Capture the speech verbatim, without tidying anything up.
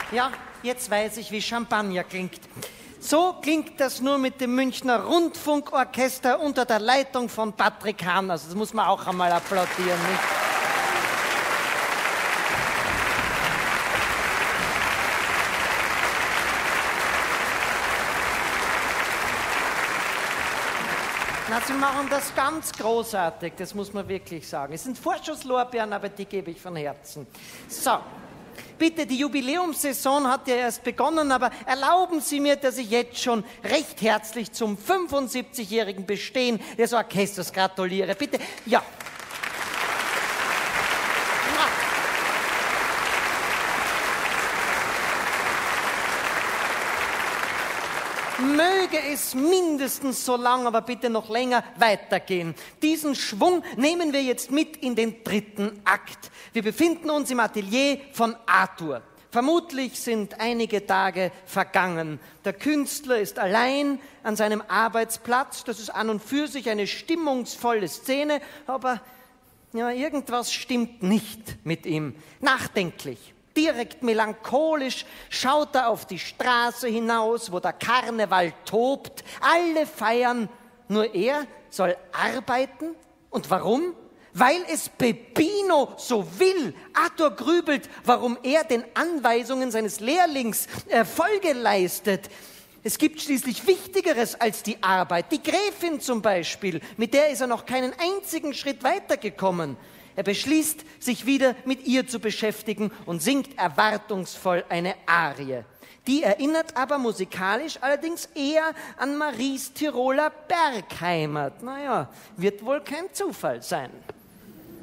Ja, jetzt weiß ich, wie Champagner klingt. So klingt das nur mit dem Münchner Rundfunkorchester unter der Leitung von Patrick Hahn. Also das muss man auch einmal applaudieren, nicht? Na, Sie machen das ganz großartig, das muss man wirklich sagen. Es sind Vorschusslorbeeren, aber die gebe ich von Herzen. So. Bitte, die Jubiläumssaison hat ja erst begonnen, aber erlauben Sie mir, dass ich jetzt schon recht herzlich zum fünfundsiebzigjährigen Bestehen des Orchesters gratuliere. Bitte, ja. Möge es mindestens so lang, aber bitte noch länger weitergehen. Diesen Schwung nehmen wir jetzt mit in den dritten Akt. Wir befinden uns im Atelier von Arthur. Vermutlich sind einige Tage vergangen. Der Künstler ist allein an seinem Arbeitsplatz. Das ist an und für sich eine stimmungsvolle Szene, aber ja, irgendwas stimmt nicht mit ihm. Nachdenklich. Direkt melancholisch schaut er auf die Straße hinaus, wo der Karneval tobt. Alle feiern, nur er soll arbeiten. Und warum? Weil es Peppino so will. Arthur grübelt, warum er den Anweisungen seines Lehrlings äh, Folge leistet. Es gibt schließlich Wichtigeres als die Arbeit. Die Gräfin zum Beispiel, mit der ist er noch keinen einzigen Schritt weitergekommen. Er beschließt, sich wieder mit ihr zu beschäftigen und singt erwartungsvoll eine Arie. Die erinnert aber musikalisch allerdings eher an Maries Tiroler Bergheimat. Naja, wird wohl kein Zufall sein.